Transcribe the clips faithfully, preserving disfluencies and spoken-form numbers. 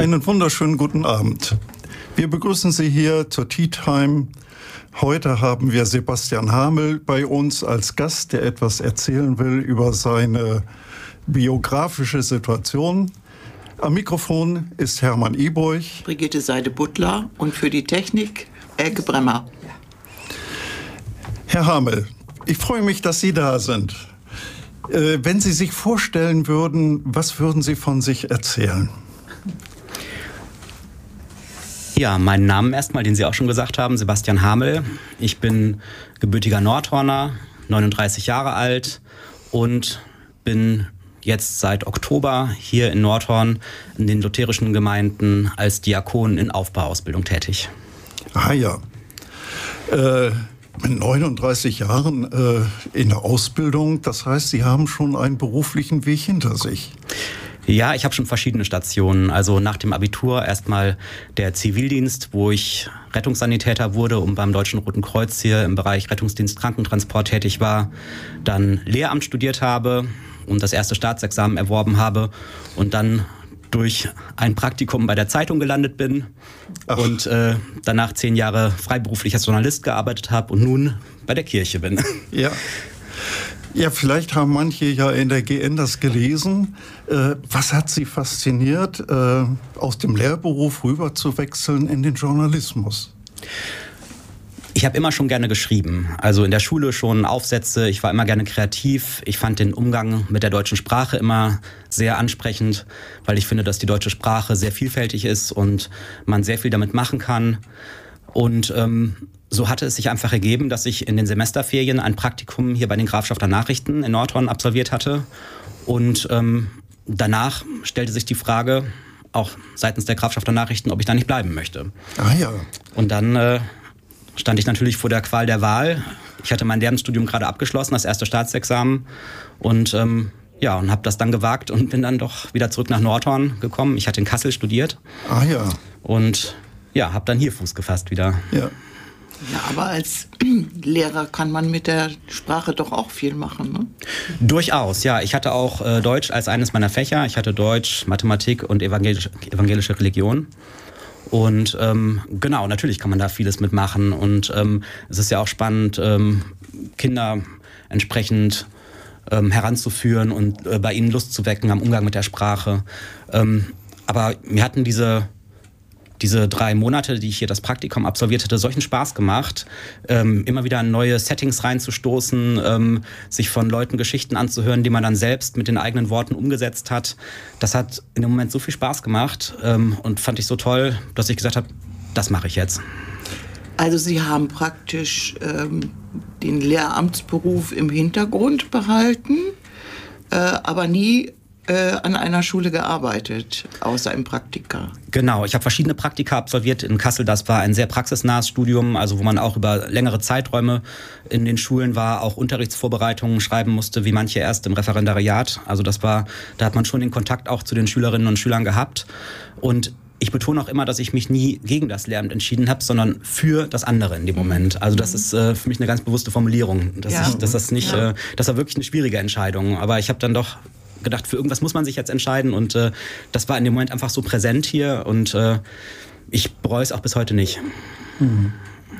Einen wunderschönen guten Abend. Wir begrüßen Sie hier zur Tea Time. Heute haben wir Sebastian Hamel bei uns als Gast, der etwas erzählen will über seine biografische Situation. Am Mikrofon ist Hermann Iburg. Brigitte Seide-Butler und für die Technik Elke Bremmer. Herr Hamel, ich freue mich, dass Sie da sind. Äh, wenn Sie sich vorstellen würden, was würden Sie von sich erzählen? Ja, meinen Namen erstmal, den Sie auch schon gesagt haben, Sebastian Hamel. Ich bin gebürtiger Nordhorner, neununddreißig Jahre alt und bin jetzt seit Oktober hier in Nordhorn in den lutherischen Gemeinden als Diakon in Aufbauausbildung tätig. Ah ja, äh, mit neununddreißig Jahren äh, in der Ausbildung, das heißt, Sie haben schon einen beruflichen Weg hinter sich. Ja, ich habe schon verschiedene Stationen. Also nach dem Abitur erstmal der Zivildienst, wo ich Rettungssanitäter wurde und beim Deutschen Roten Kreuz hier im Bereich Rettungsdienst Krankentransport tätig war. Dann Lehramt studiert habe und das erste Staatsexamen erworben habe und dann durch ein Praktikum bei der Zeitung gelandet bin. Ach. Und äh, danach zehn Jahre freiberuflich als Journalist gearbeitet habe und nun bei der Kirche bin. Ja. Ja, vielleicht haben manche ja in der G N das gelesen. Äh, was hat Sie fasziniert, äh, aus dem Lehrberuf rüber zu wechseln in den Journalismus? Ich habe immer schon gerne geschrieben. Also in der Schule schon Aufsätze. Ich war immer gerne kreativ. Ich fand den Umgang mit der deutschen Sprache immer sehr ansprechend, weil ich finde, dass die deutsche Sprache sehr vielfältig ist und man sehr viel damit machen kann. Und ähm, so hatte es sich einfach ergeben, dass ich in den Semesterferien ein Praktikum hier bei den Grafschafter Nachrichten in Nordhorn absolviert hatte. Und ähm, danach stellte sich die Frage, auch seitens der Grafschafter Nachrichten, ob ich da nicht bleiben möchte. Ah ja. Und dann äh, stand ich natürlich vor der Qual der Wahl. Ich hatte mein Lehramtsstudium gerade abgeschlossen, das erste Staatsexamen. Und ähm, ja, und habe das dann gewagt und bin dann doch wieder zurück nach Nordhorn gekommen. Ich hatte in Kassel studiert. Ah ja. Und ja, habe dann hier Fuß gefasst wieder. Ja. Ja, aber als Lehrer kann man mit der Sprache doch auch viel machen, ne? Durchaus, ja. Ich hatte auch äh, Deutsch als eines meiner Fächer. Ich hatte Deutsch, Mathematik und evangelische, evangelische Religion. Und ähm, genau, natürlich kann man da vieles mitmachen. Und ähm, es ist ja auch spannend, ähm, Kinder entsprechend ähm, heranzuführen und äh, bei ihnen Lust zu wecken am Umgang mit der Sprache. Ähm, aber mir hatten diese... Diese drei Monate, die ich hier das Praktikum absolviert hatte, solchen Spaß gemacht, ähm, immer wieder in neue Settings reinzustoßen, ähm, sich von Leuten Geschichten anzuhören, die man dann selbst mit den eigenen Worten umgesetzt hat. Das hat in dem Moment so viel Spaß gemacht ähm, und fand ich so toll, dass ich gesagt habe, das mache ich jetzt. Also Sie haben praktisch ähm, den Lehramtsberuf im Hintergrund behalten, äh, aber nie an einer Schule gearbeitet, außer im Praktika. Genau, ich habe verschiedene Praktika absolviert in Kassel. Das war ein sehr praxisnahes Studium, also wo man auch über längere Zeiträume in den Schulen war, auch Unterrichtsvorbereitungen schreiben musste, wie manche erst im Referendariat. Also das war, da hat man schon den Kontakt auch zu den Schülerinnen und Schülern gehabt. Und ich betone auch immer, dass ich mich nie gegen das Lehramt entschieden habe, sondern für das andere in dem Moment. Also das ist äh, für mich eine ganz bewusste Formulierung. Dass ja. ich, dass das nicht, ja. äh, das war wirklich eine schwierige Entscheidung. Aber ich habe dann doch gedacht, für irgendwas muss man sich jetzt entscheiden und äh, das war in dem Moment einfach so präsent hier und äh, ich bereue es auch bis heute nicht. Mhm.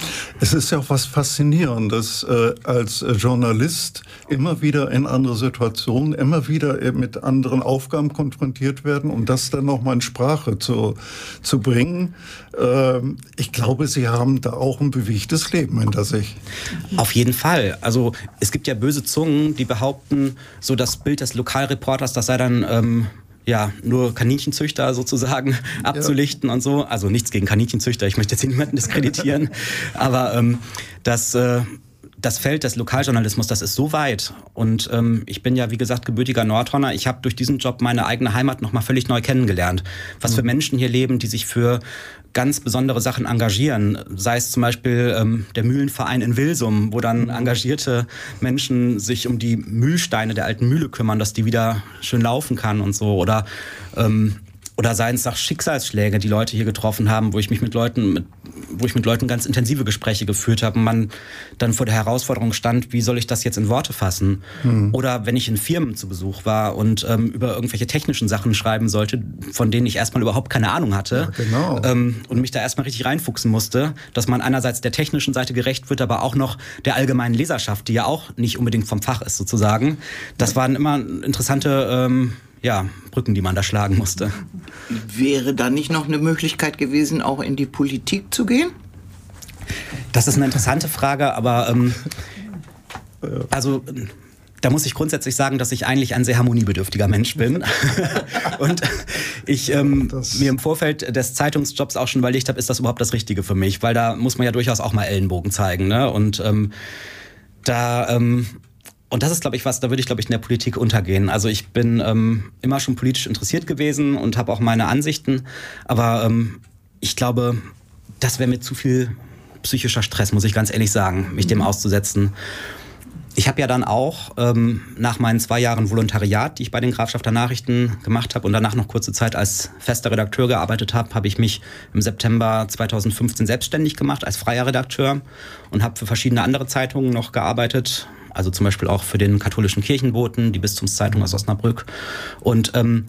Es ist ja auch was Faszinierendes, äh, als Journalist immer wieder in andere Situationen, immer wieder mit anderen Aufgaben konfrontiert werden, um das dann nochmal in Sprache zu, zu bringen. Äh, ich glaube, Sie haben da auch ein bewegtes Leben hinter sich. Auf jeden Fall. Also es gibt ja böse Zungen, die behaupten, so das Bild des Lokalreporters, das sei dann... Ähm ja, nur Kaninchenzüchter sozusagen abzulichten ja. und so. Also nichts gegen Kaninchenzüchter, ich möchte jetzt hier niemanden diskreditieren. Aber ähm, das, äh, das Feld des Lokaljournalismus, das ist so weit. Und ähm, ich bin ja, wie gesagt, gebürtiger Nordhorner. Ich habe durch diesen Job meine eigene Heimat nochmal völlig neu kennengelernt. Was für Menschen hier leben, die sich für ganz besondere Sachen engagieren. Sei es zum Beispiel ähm, der Mühlenverein in Wilsum, wo dann engagierte Menschen sich um die Mühlsteine der alten Mühle kümmern, dass die wieder schön laufen kann und so. Oder, ähm, oder seien es auch Schicksalsschläge, die Leute hier getroffen haben, wo ich mich mit Leuten mit wo ich mit Leuten ganz intensive Gespräche geführt habe und man dann vor der Herausforderung stand, wie soll ich das jetzt in Worte fassen? Hm. Oder wenn ich in Firmen zu Besuch war und ähm, über irgendwelche technischen Sachen schreiben sollte, von denen ich erstmal überhaupt keine Ahnung hatte, ja, genau. ähm, und mich da erstmal richtig reinfuchsen musste, dass man einerseits der technischen Seite gerecht wird, aber auch noch der allgemeinen Leserschaft, die ja auch nicht unbedingt vom Fach ist sozusagen. Das waren immer interessante ähm, ja, Brücken, die man da schlagen musste. Wäre da nicht noch eine Möglichkeit gewesen, auch in die Politik zu gehen? Das ist eine interessante Frage, aber ähm, also da muss ich grundsätzlich sagen, dass ich eigentlich ein sehr harmoniebedürftiger Mensch bin. Und ich ähm, mir im Vorfeld des Zeitungsjobs auch schon überlegt habe, ist das überhaupt das Richtige für mich? Weil da muss man ja durchaus auch mal Ellenbogen zeigen, ne? Und ähm, da... Ähm, Und das ist, glaube ich, was, da würde ich, glaube ich, in der Politik untergehen. Also ich bin ähm, immer schon politisch interessiert gewesen und habe auch meine Ansichten. Aber ähm, ich glaube, das wäre mir zu viel psychischer Stress, muss ich ganz ehrlich sagen, mich dem auszusetzen. Ich habe ja dann auch ähm, nach meinen zwei Jahren Volontariat, die ich bei den Grafschafter Nachrichten gemacht habe und danach noch kurze Zeit als fester Redakteur gearbeitet habe, habe ich mich im September zweitausendfünfzehn selbstständig gemacht als freier Redakteur und habe für verschiedene andere Zeitungen noch gearbeitet. Also zum Beispiel auch für den katholischen Kirchenboten, die Bistumszeitung aus Osnabrück. Und ähm,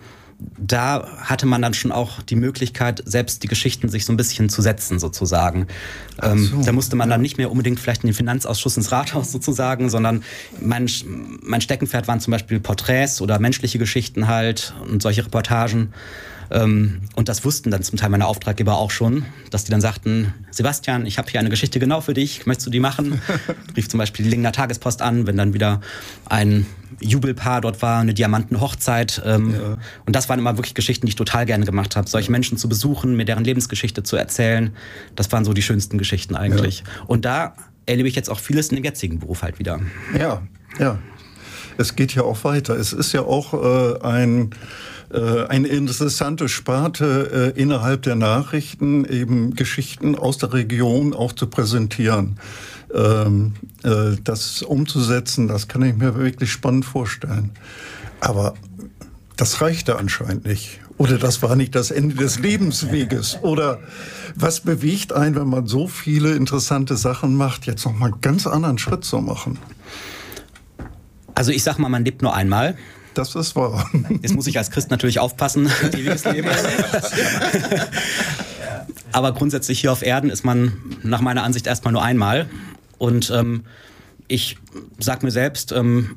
da hatte man dann schon auch die Möglichkeit, selbst die Geschichten sich so ein bisschen zu setzen, sozusagen. Ähm, so. Da musste man dann nicht mehr unbedingt vielleicht in den Finanzausschuss ins Rathaus sozusagen, sondern mein, mein Steckenpferd waren zum Beispiel Porträts oder menschliche Geschichten halt und solche Reportagen. Ähm, und das wussten dann zum Teil meine Auftraggeber auch schon, dass die dann sagten, Sebastian, ich habe hier eine Geschichte genau für dich, möchtest du die machen? Rief zum Beispiel die Lingener Tagespost an, wenn dann wieder ein Jubelpaar dort war, eine Diamantenhochzeit. Ähm, ja. Und das waren immer wirklich Geschichten, die ich total gerne gemacht habe. Solche Menschen zu besuchen, mir deren Lebensgeschichte zu erzählen, das waren so die schönsten Geschichten eigentlich. Ja. Und da erlebe ich jetzt auch vieles in dem jetzigen Beruf halt wieder. Ja, ja. Es geht ja auch weiter. Es ist ja auch äh, ein... eine interessante Sparte äh, innerhalb der Nachrichten, eben Geschichten aus der Region auch zu präsentieren. Ähm, äh, das umzusetzen, das kann ich mir wirklich spannend vorstellen. Aber das reichte anscheinend nicht. Oder das war nicht das Ende des Lebensweges. Oder was bewegt einen, wenn man so viele interessante Sachen macht, jetzt noch mal einen ganz anderen Schritt zu machen? Also ich sag mal, man lebt nur einmal. Das ist wahr. Jetzt muss ich als Christ natürlich aufpassen. Ewiges Leben. Aber grundsätzlich hier auf Erden ist man nach meiner Ansicht erstmal nur einmal. Und ähm, ich sag mir selbst, ähm,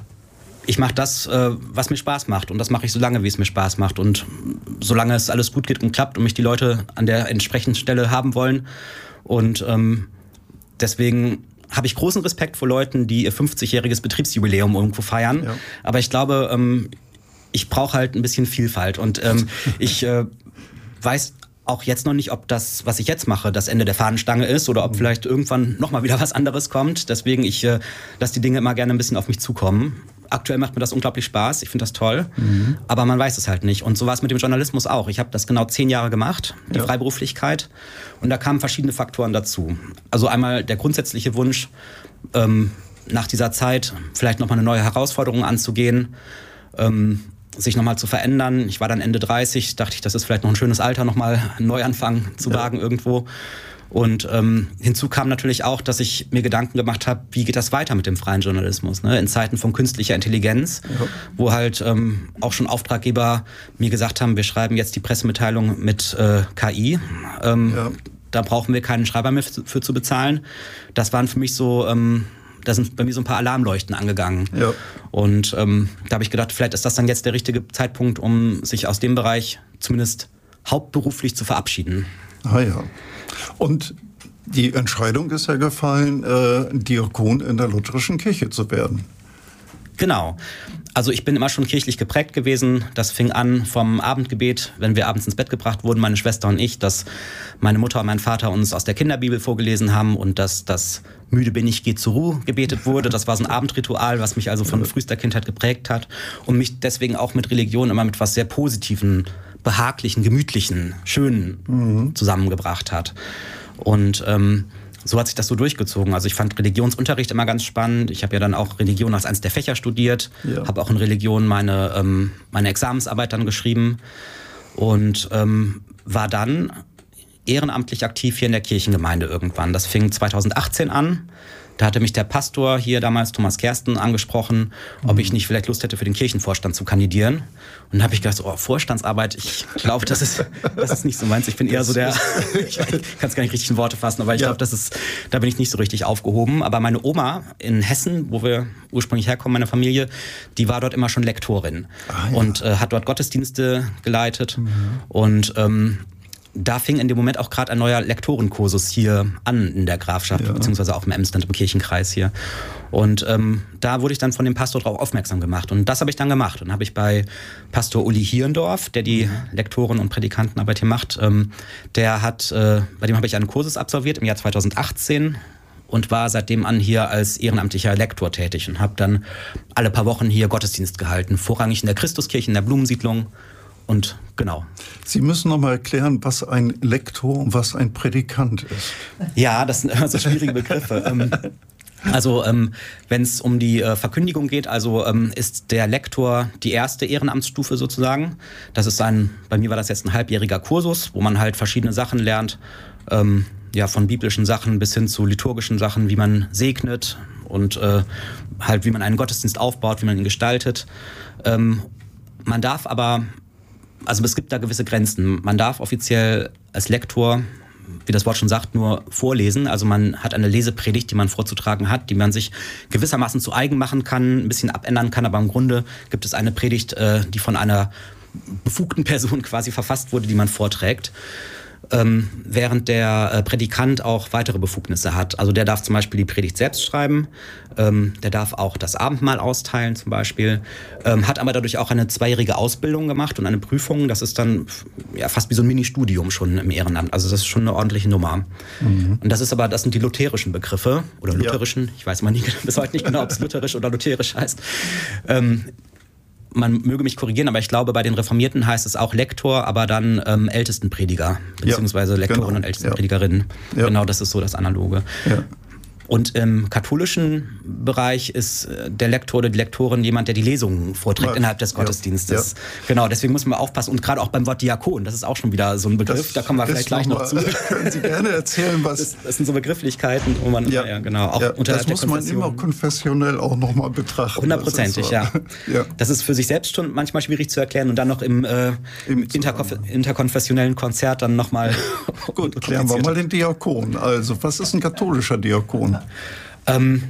ich mache das, äh, was mir Spaß macht. Und das mache ich so lange, wie es mir Spaß macht. Und solange es alles gut geht und klappt und mich die Leute an der entsprechenden Stelle haben wollen. Und ähm, deswegen habe ich großen Respekt vor Leuten, die ihr fünfzigjähriges Betriebsjubiläum irgendwo feiern. Ja. Aber ich glaube, ähm, ich brauche halt ein bisschen Vielfalt. Und ähm, ich äh, weiß auch jetzt noch nicht, ob das, was ich jetzt mache, das Ende der Fahnenstange ist oder ob vielleicht irgendwann nochmal wieder was anderes kommt. Deswegen, ich äh, lasse die Dinge immer gerne ein bisschen auf mich zukommen. Aktuell macht mir das unglaublich Spaß, ich finde das toll, mhm. aber man weiß es halt nicht. Und so war es mit dem Journalismus auch. Ich habe das genau zehn Jahre gemacht, die ja. Freiberuflichkeit, und da kamen verschiedene Faktoren dazu. Also einmal der grundsätzliche Wunsch, ähm, nach dieser Zeit vielleicht nochmal eine neue Herausforderung anzugehen, ähm, sich nochmal zu verändern. Ich war dann Ende dreißig, dachte ich, das ist vielleicht noch ein schönes Alter, nochmal einen Neuanfang zu wagen ja. irgendwo. Und ähm, hinzu kam natürlich auch, dass ich mir Gedanken gemacht habe, wie geht das weiter mit dem freien Journalismus, ne? In Zeiten von künstlicher Intelligenz, ja. wo halt ähm, auch schon Auftraggeber mir gesagt haben, wir schreiben jetzt die Pressemitteilung mit äh, K I. Ähm, ja. Da brauchen wir keinen Schreiber mehr für, für zu bezahlen. Das waren für mich so, ähm, da sind bei mir so ein paar Alarmleuchten angegangen. Ja. Und ähm, da habe ich gedacht, vielleicht ist das dann jetzt der richtige Zeitpunkt, um sich aus dem Bereich zumindest hauptberuflich zu verabschieden. Ah ja. Und die Entscheidung ist ja gefallen, äh, Diakon in der lutherischen Kirche zu werden. Genau. Also ich bin immer schon kirchlich geprägt gewesen. Das fing an vom Abendgebet, wenn wir abends ins Bett gebracht wurden, meine Schwester und ich, dass meine Mutter und mein Vater uns aus der Kinderbibel vorgelesen haben und dass das Müde bin ich, geh zur Ruhe gebetet wurde. Das war so ein Abendritual, was mich also von frühester Kindheit geprägt hat und mich deswegen auch mit Religion immer mit was sehr Positiven, behaglichen, gemütlichen, schönen mhm. zusammengebracht hat. Und ähm, so hat sich das so durchgezogen. Also ich fand Religionsunterricht immer ganz spannend. Ich habe ja dann auch Religion als eines der Fächer studiert, ja. habe auch in Religion meine, ähm, meine Examensarbeit dann geschrieben und ähm, war dann ehrenamtlich aktiv hier in der Kirchengemeinde irgendwann. Das fing zweitausendachtzehn an. Da hatte mich der Pastor hier damals, Thomas Kersten, angesprochen, ob ich nicht vielleicht Lust hätte, für den Kirchenvorstand zu kandidieren. Und dann habe ich gedacht, oh, Vorstandsarbeit, ich glaube, das ist, das ist nicht so meins. Ich bin eher so der, ich kann es gar nicht richtig in Worte fassen, aber ich ja. glaube, das ist, da bin ich nicht so richtig aufgehoben. Aber meine Oma in Hessen, wo wir ursprünglich herkommen, meine Familie, die war dort immer schon Lektorin ah, ja. und äh, hat dort Gottesdienste geleitet. Mhm. Und ähm, da fing in dem Moment auch gerade ein neuer Lektorenkursus hier an in der Grafschaft, ja. beziehungsweise auch im Emsland im Kirchenkreis hier. Und ähm, da wurde ich dann von dem Pastor darauf aufmerksam gemacht. Und das habe ich dann gemacht. Und habe ich bei Pastor Uli Hierendorf, der die Lektoren- und Predikantenarbeit hier macht, ähm, der hat, äh, bei dem habe ich einen Kursus absolviert im Jahr zweitausendachtzehn und war seitdem an hier als ehrenamtlicher Lektor tätig und habe dann alle paar Wochen hier Gottesdienst gehalten, vorrangig in der Christuskirche, in der Blumensiedlung. Und genau. Sie müssen noch mal erklären, was ein Lektor und was ein Predikant ist. Ja, das sind immer so schwierige Begriffe. ähm, also ähm, wenn es um die äh, Verkündigung geht, also ähm, ist der Lektor die erste Ehrenamtsstufe sozusagen. Das ist ein, bei mir war das jetzt ein halbjähriger Kursus, wo man halt verschiedene Sachen lernt, ähm, ja, von biblischen Sachen bis hin zu liturgischen Sachen, wie man segnet und äh, halt wie man einen Gottesdienst aufbaut, wie man ihn gestaltet. Ähm, man darf aber Also es gibt da gewisse Grenzen. Man darf offiziell als Lektor, wie das Wort schon sagt, nur vorlesen. Also man hat eine Lesepredigt, die man vorzutragen hat, die man sich gewissermaßen zu eigen machen kann, ein bisschen abändern kann. Aber im Grunde gibt es eine Predigt, die von einer befugten Person quasi verfasst wurde, die man vorträgt. Ähm, während der äh, Predikant auch weitere Befugnisse hat. Also der darf zum Beispiel die Predigt selbst schreiben, ähm, der darf auch das Abendmahl austeilen zum Beispiel, ähm, hat aber dadurch auch eine zweijährige Ausbildung gemacht und eine Prüfung. Das ist dann ja, fast wie so ein Mini-Studium schon im Ehrenamt. Also das ist schon eine ordentliche Nummer. Mhm. Und das ist aber, das sind die lutherischen Begriffe oder lutherischen, ja. Ich weiß mal nie, bis heute nicht genau, ob es lutherisch oder lutherisch heißt. Ähm, Man möge mich korrigieren, aber ich glaube, bei den Reformierten heißt es auch Lektor, aber dann ähm, Ältestenprediger, beziehungsweise ja, Lektoren genau. und Ältestenpredigerinnen. Ja. Genau, das ist so das Analoge. Ja. Und im katholischen Bereich ist der Lektor oder die Lektorin jemand, der die Lesungen vorträgt ja. innerhalb des Gottesdienstes. Ja. Genau, deswegen muss man aufpassen. Und gerade auch beim Wort Diakon, das ist auch schon wieder so ein Begriff, das da kommen wir vielleicht gleich noch, noch zu. Können Sie gerne erzählen, was... Das, das sind so Begrifflichkeiten, wo man, ja, ja genau, auch ja, unterhalb das muss man immer konfessionell auch nochmal betrachten. Hundertprozentig, so. ja. ja. Das ist für sich selbst schon manchmal schwierig zu erklären und dann noch im, äh, Im interkonf- interkonfessionellen Konzert dann nochmal... Gut, klären wir mal den Diakon. Also, was ist ein katholischer Diakon? Ähm,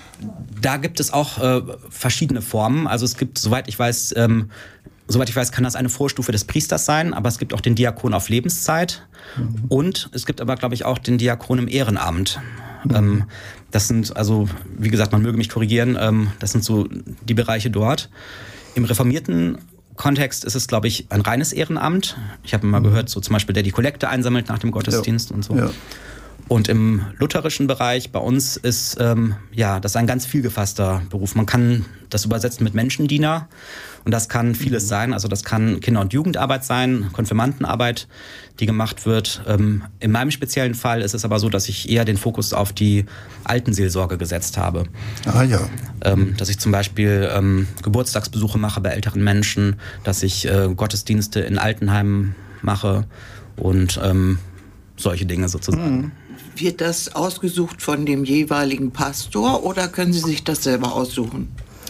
da gibt es auch äh, verschiedene Formen. Also es gibt, soweit ich weiß, ähm, soweit ich weiß, kann das eine Vorstufe des Priesters sein, aber es gibt auch den Diakon auf Lebenszeit mhm. und es gibt aber, glaube ich, auch den Diakon im Ehrenamt. Mhm. Ähm, das sind, also wie gesagt, man möge mich korrigieren, ähm, das sind so die Bereiche dort. Im reformierten Kontext ist es, glaube ich, ein reines Ehrenamt. Ich habe mal mhm. gehört, so zum Beispiel, der die Kollekte einsammelt nach dem Gottesdienst ja. und so. Ja. Und im lutherischen Bereich bei uns ist ähm, ja das ist ein ganz vielgefasster Beruf. Man kann das übersetzen mit Menschendiener und das kann vieles sein. Also das kann Kinder- und Jugendarbeit sein, Konfirmandenarbeit, die gemacht wird. Ähm, in meinem speziellen Fall ist es aber so, dass ich eher den Fokus auf die Altenseelsorge gesetzt habe. Ah ja. Ähm, dass ich zum Beispiel ähm, Geburtstagsbesuche mache bei älteren Menschen, dass ich äh, Gottesdienste in Altenheimen mache und ähm, solche Dinge sozusagen. Mhm. Wird das ausgesucht von dem jeweiligen Pastor oder können Sie sich das selber aussuchen?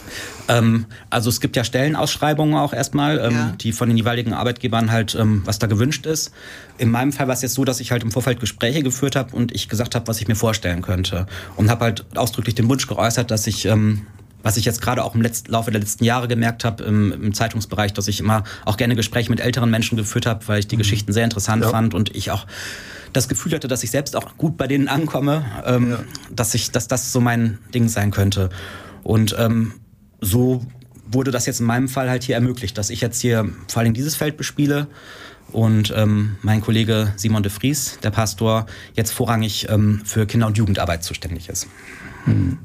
Ähm, also es gibt ja Stellenausschreibungen auch erstmal, ähm, ja. die von den jeweiligen Arbeitgebern halt, ähm, was da gewünscht ist. In meinem Fall war es jetzt so, dass ich halt im Vorfeld Gespräche geführt habe und ich gesagt habe, was ich mir vorstellen könnte. Und habe halt ausdrücklich den Wunsch geäußert, dass ich... Ähm, was ich jetzt gerade auch im Letz- Laufe der letzten Jahre gemerkt habe im, im Zeitungsbereich, dass ich immer auch gerne Gespräche mit älteren Menschen geführt habe, weil ich die mhm. Geschichten sehr interessant ja. fand und ich auch das Gefühl hatte, dass ich selbst auch gut bei denen ankomme, ähm, ja. dass ich, dass das so mein Ding sein könnte. Und ähm, so wurde das jetzt in meinem Fall halt hier ermöglicht, dass ich jetzt hier vor allem dieses Feld bespiele und ähm, mein Kollege Simon de Vries, der Pastor, jetzt vorrangig ähm, für Kinder- und Jugendarbeit zuständig ist. Mhm.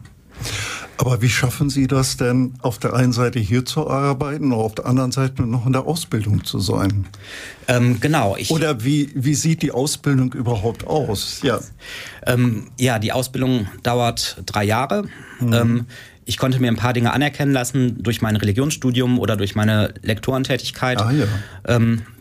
Aber wie schaffen Sie das denn, auf der einen Seite hier zu arbeiten und auf der anderen Seite noch in der Ausbildung zu sein? Ähm, genau. Ich, Oder wie, wie sieht die Ausbildung überhaupt aus? Ja, ähm, ja die Ausbildung dauert drei Jahre. Mhm. Ähm, ich konnte mir ein paar Dinge anerkennen lassen durch mein Religionsstudium oder durch meine Lektorentätigkeit. Ah, ja. ähm,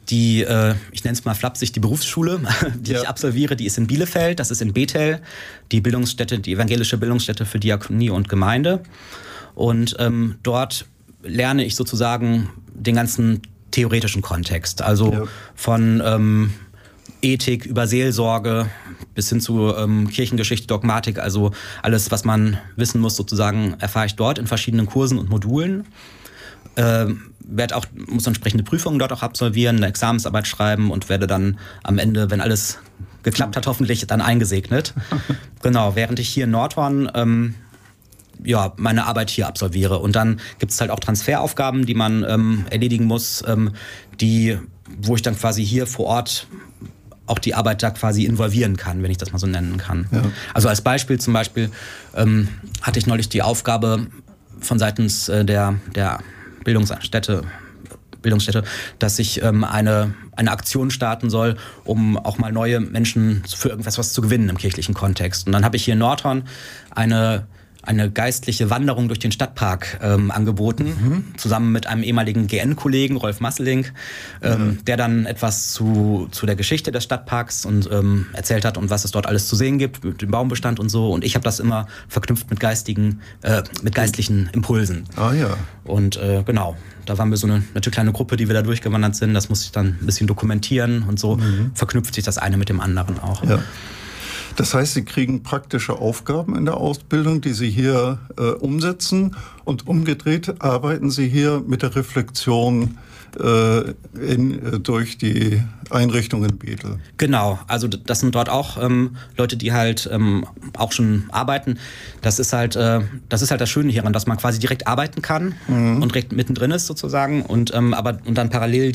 die, äh, ich nenne es mal flapsig, die Berufsschule, die ja. ich absolviere, die ist in Bielefeld, das ist in Bethel, die Bildungsstätte, die evangelische Bildungsstätte für Diakonie und Gemeinde. Und ähm, dort lerne ich sozusagen den ganzen theoretischen Kontext, also ja. von ähm, Ethik über Seelsorge bis hin zu ähm, Kirchengeschichte, Dogmatik, also alles, was man wissen muss, sozusagen erfahre ich dort in verschiedenen Kursen und Modulen. Äh, werde auch, muss entsprechende Prüfungen dort auch absolvieren, eine Examensarbeit schreiben und werde dann am Ende, wenn alles geklappt hat, hoffentlich dann eingesegnet. Genau, während ich hier in Nordhorn ähm, ja, meine Arbeit hier absolviere. Und dann gibt es halt auch Transferaufgaben, die man ähm, erledigen muss, ähm, die, wo ich dann quasi hier vor Ort auch die Arbeit da quasi involvieren kann, wenn ich das mal so nennen kann. Ja. Also als Beispiel zum Beispiel ähm, hatte ich neulich die Aufgabe von seitens äh, der, der Bildungsstätte, Bildungsstätte, dass ich ähm, eine, eine Aktion starten soll, um auch mal neue Menschen für irgendwas was zu gewinnen im kirchlichen Kontext. Und dann habe ich hier in Nordhorn eine eine geistliche Wanderung durch den Stadtpark ähm, angeboten, mhm. zusammen mit einem ehemaligen G N-Kollegen, Rolf Masseling, ähm, mhm. der dann etwas zu, zu der Geschichte des Stadtparks und ähm, erzählt hat und was es dort alles zu sehen gibt, mit dem Baumbestand und so. Und ich habe das immer verknüpft mit geistigen, äh, mit geistlichen Impulsen. Ah ja. Und äh, genau, da waren wir so eine, eine kleine Gruppe, die wir da durchgewandert sind. Das musste ich dann ein bisschen dokumentieren und so mhm. verknüpft sich das eine mit dem anderen auch. Ja. Das heißt, Sie kriegen praktische Aufgaben in der Ausbildung, die Sie hier äh, umsetzen, und umgedreht arbeiten Sie hier mit der Reflexion äh, in, äh, durch die Einrichtung in Bethel. Genau, also das sind dort auch ähm, Leute, die halt ähm, auch schon arbeiten. Das ist halt, äh, das ist halt das Schöne hieran, dass man quasi direkt arbeiten kann mhm. und direkt mittendrin ist sozusagen und ähm, aber und dann parallel